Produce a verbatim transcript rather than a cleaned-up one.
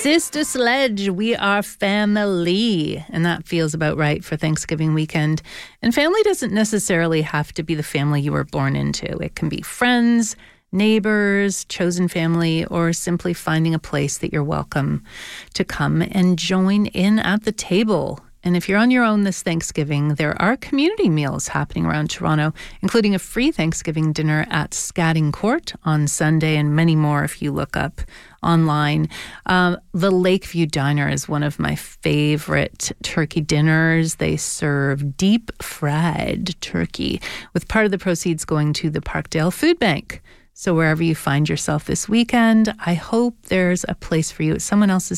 Sister Sledge, we are family. And that feels about right for Thanksgiving weekend. And family doesn't necessarily have to be the family you were born into. It can be friends, neighbors, chosen family, or simply finding a place that you're welcome to come and join in at the table. And if you're on your own this Thanksgiving, there are community meals happening around Toronto, including a free Thanksgiving dinner at Scatting Court on Sunday and many more if you look up online. Um, the Lakeview Diner is one of my favorite turkey dinners. They serve deep fried turkey, with part of the proceeds going to the Parkdale Food Bank. So wherever you find yourself this weekend, I hope there's a place for you at someone else's